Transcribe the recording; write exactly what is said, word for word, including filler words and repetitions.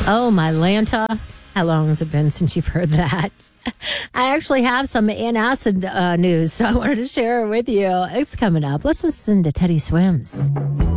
Oh, my Lanta. How long has it been since you've heard that? I actually have some antacid uh, news, so I wanted to share it with you. It's coming up. Let's listen to Teddy Swims.